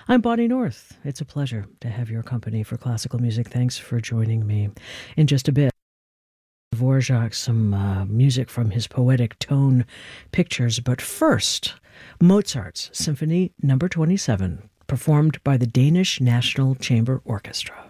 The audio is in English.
I'm Bonnie North. It's a pleasure to have your company for classical music. Thanks for joining me. In just a bit, Dvorak, some music from his poetic tone pictures. But first, Mozart's Symphony No. 27, performed by the Danish National Chamber Orchestra.